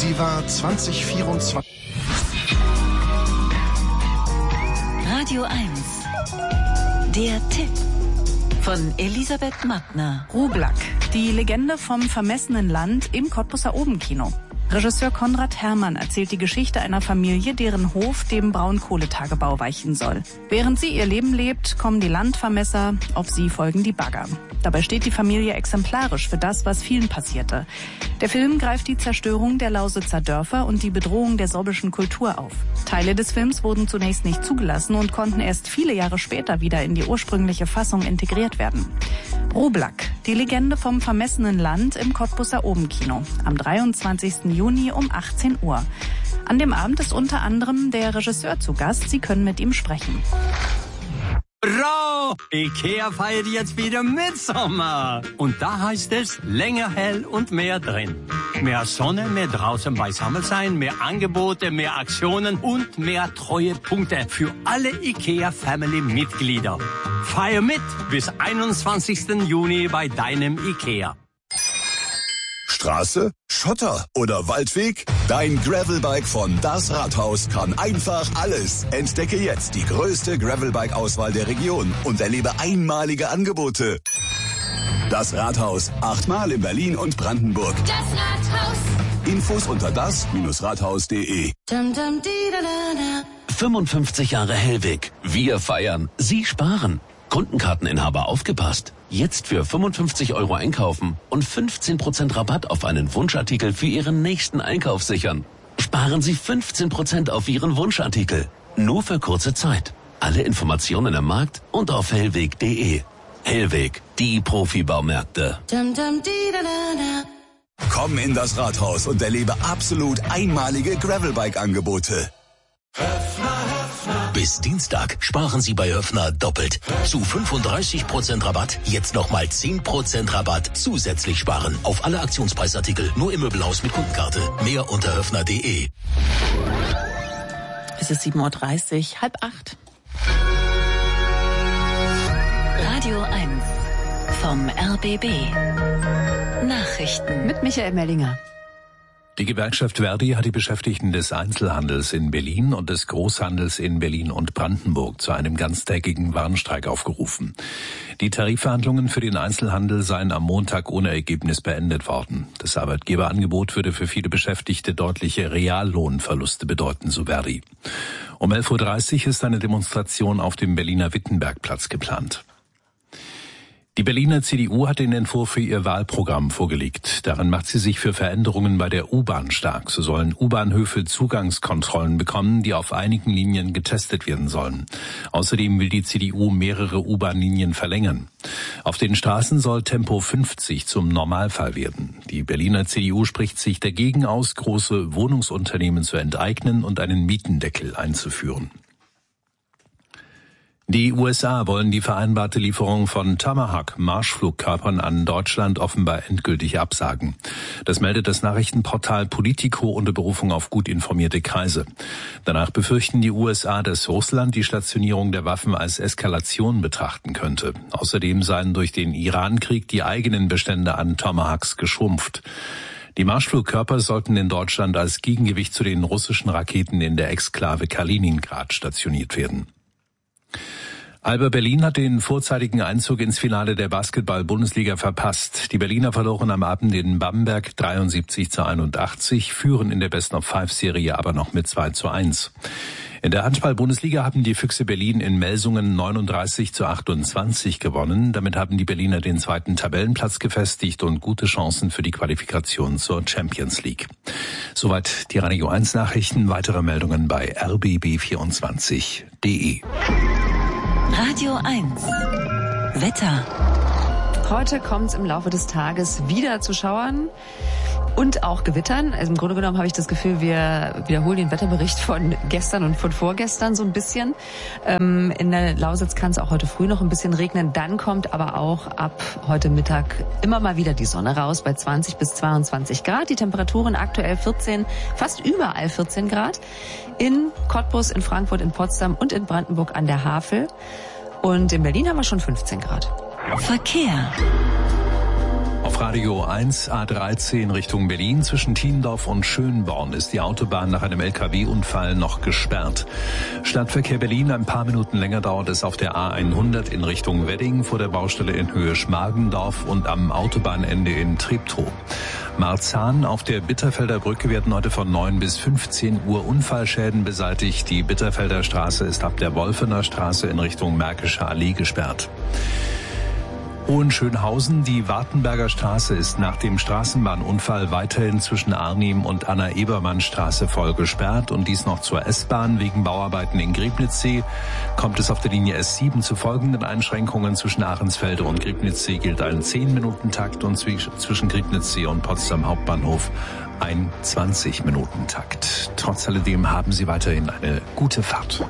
Sie war 2024. Radio 1. Der Tipp von Elisabeth Mattner. Rublak, die Legende vom vermessenen Land im Cottbuser Obenkino. Regisseur Konrad Herrmann erzählt die Geschichte einer Familie, deren Hof dem Braunkohletagebau weichen soll. Während sie ihr Leben lebt, kommen die Landvermesser, auf sie folgen die Bagger. Dabei steht die Familie exemplarisch für das, was vielen passierte. Der Film greift die Zerstörung der Lausitzer Dörfer und die Bedrohung der sorbischen Kultur auf. Teile des Films wurden zunächst nicht zugelassen und konnten erst viele Jahre später wieder in die ursprüngliche Fassung integriert werden. Rublak, die Legende vom vermessenen Land im Cottbuser Obenkino, am 23. Juni um 18 Uhr. An dem Abend ist unter anderem der Regisseur zu Gast. Sie können mit ihm sprechen. Bro, Ikea feiert jetzt wieder Mitsommer. Und da heißt es länger hell und mehr drin. Mehr Sonne, mehr draußen beisammen sein, mehr Angebote, mehr Aktionen und mehr Treuepunkte für alle Ikea-Family-Mitglieder. Feier mit bis 21. Juni bei deinem Ikea. Straße, Schotter oder Waldweg? Dein Gravelbike von Das Rathaus kann einfach alles. Entdecke jetzt die größte Gravelbike-Auswahl der Region und erlebe einmalige Angebote. Das Rathaus, 8-mal in Berlin und Brandenburg. Das Rathaus. Infos unter das-rathaus.de. 55 Jahre Hellweg. Wir feiern. Sie sparen. Kundenkarteninhaber aufgepasst. Jetzt für 55 € einkaufen und 15% Rabatt auf einen Wunschartikel für Ihren nächsten Einkauf sichern. Sparen Sie 15% auf Ihren Wunschartikel. Nur für kurze Zeit. Alle Informationen im Markt und auf hellweg.de. Hellweg, die Profibaumärkte. Komm in das Rathaus und erlebe absolut einmalige Gravelbike-Angebote. Bis Dienstag sparen Sie bei Höffner doppelt. Zu 35% Rabatt, jetzt nochmal 10% Rabatt zusätzlich sparen. Auf alle Aktionspreisartikel, nur im Möbelhaus mit Kundenkarte. Mehr unter höffner.de. Es ist 7:30 Uhr, 7:30. Radio 1 vom RBB. Nachrichten Mit Michael Mellinger. Die Gewerkschaft Verdi hat die Beschäftigten des Einzelhandels in Berlin und des Großhandels in Berlin und Brandenburg zu einem ganztägigen Warnstreik aufgerufen. Die Tarifverhandlungen für den Einzelhandel seien am Montag ohne Ergebnis beendet worden. Das Arbeitgeberangebot würde für viele Beschäftigte deutliche Reallohnverluste bedeuten, so Verdi. Um 11:30 Uhr ist eine Demonstration auf dem Berliner Wittenbergplatz geplant. Die Berliner CDU hat den Entwurf für ihr Wahlprogramm vorgelegt. Darin macht sie sich für Veränderungen bei der U-Bahn stark. So sollen U-Bahnhöfe Zugangskontrollen bekommen, die auf einigen Linien getestet werden sollen. Außerdem will die CDU mehrere U-Bahn-Linien verlängern. Auf den Straßen soll Tempo 50 zum Normalfall werden. Die Berliner CDU spricht sich dagegen aus, große Wohnungsunternehmen zu enteignen und einen Mietendeckel einzuführen. Die USA wollen die vereinbarte Lieferung von Tomahawk-Marschflugkörpern an Deutschland offenbar endgültig absagen. Das meldet das Nachrichtenportal Politico unter Berufung auf gut informierte Kreise. Danach befürchten die USA, dass Russland die Stationierung der Waffen als Eskalation betrachten könnte. Außerdem seien durch den Iran-Krieg die eigenen Bestände an Tomahawks geschrumpft. Die Marschflugkörper sollten in Deutschland als Gegengewicht zu den russischen Raketen in der Exklave Kaliningrad stationiert werden. Alba Berlin hat den vorzeitigen Einzug ins Finale der Basketball-Bundesliga verpasst. Die Berliner verloren am Abend in Bamberg 73:81, führen in der Best-of-5-Serie aber noch mit 2:1. In der Handball-Bundesliga haben die Füchse Berlin in Melsungen 39:28 gewonnen. Damit haben die Berliner den zweiten Tabellenplatz gefestigt und gute Chancen für die Qualifikation zur Champions League. Soweit die Radio 1 Nachrichten. Weitere Meldungen bei rbb24.de. Radio 1 Wetter. Heute kommt es im Laufe des Tages wieder zu Schauern und auch Gewittern. Also im Grunde genommen habe ich das Gefühl, wir wiederholen den Wetterbericht von gestern und von vorgestern so ein bisschen. In der Lausitz kann es auch heute früh noch ein bisschen regnen. Dann kommt aber auch ab heute Mittag immer mal wieder die Sonne raus bei 20 bis 22 Grad. Die Temperaturen aktuell 14, fast überall 14 Grad. In Cottbus, in Frankfurt, in Potsdam und in Brandenburg an der Havel. Und in Berlin haben wir schon 15 Grad. Verkehr. Auf Radio 1 A13 Richtung Berlin zwischen Thiendorf und Schönborn ist die Autobahn nach einem LKW-Unfall noch gesperrt. Stadtverkehr Berlin, ein paar Minuten länger dauert es auf der A100 in Richtung Wedding vor der Baustelle in Höhe Schmargendorf und am Autobahnende in Treptow. Marzahn auf der Bitterfelder Brücke werden heute von 9 bis 15 Uhr Unfallschäden beseitigt. Die Bitterfelder Straße ist ab der Wolfener Straße in Richtung Märkische Allee gesperrt. Hohenschönhausen, die Wartenberger Straße ist nach dem Straßenbahnunfall weiterhin zwischen Arnim und Anna-Ebermann-Straße voll gesperrt und dies noch zur S-Bahn. Wegen Bauarbeiten in Griebnitzsee kommt es auf der Linie S7 zu folgenden Einschränkungen. Zwischen Ahrensfelde und Griebnitzsee gilt ein 10-Minuten-Takt und zwischen Griebnitzsee und Potsdam Hauptbahnhof ein 20-Minuten-Takt. Trotz alledem haben Sie weiterhin eine gute Fahrt.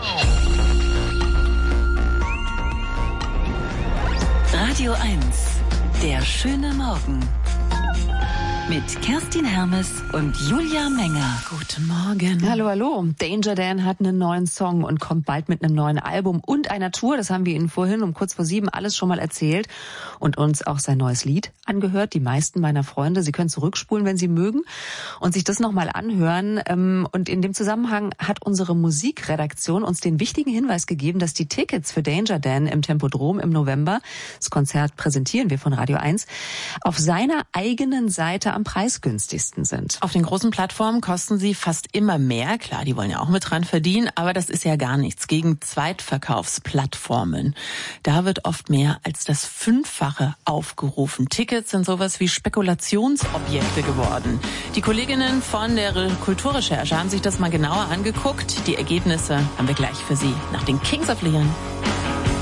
Radio 1, der schöne Morgen. Mit Kerstin Hermes und Julia Menger. Guten Morgen. Hallo, hallo. Danger Dan hat einen neuen Song und kommt bald mit einem neuen Album und einer Tour. Das haben wir Ihnen vorhin um kurz vor 7 alles schon mal erzählt und uns auch sein neues Lied angehört. Die meisten meiner Freunde, Sie können zurückspulen, wenn Sie mögen und sich das nochmal anhören. Und in dem Zusammenhang hat unsere Musikredaktion uns den wichtigen Hinweis gegeben, dass die Tickets für Danger Dan im Tempodrom im November, das Konzert präsentieren wir von Radio 1, auf seiner eigenen Seite am preisgünstigsten sind. Auf den großen Plattformen kosten sie fast immer mehr. Klar, die wollen ja auch mit dran verdienen, aber das ist ja gar nichts gegen Zweitverkaufsplattformen. Da wird oft mehr als das 5-fache aufgerufen. Tickets sind sowas wie Spekulationsobjekte geworden. Die Kolleginnen von der Kulturrecherche haben sich das mal genauer angeguckt. Die Ergebnisse haben wir gleich für Sie nach den Kings of Leon.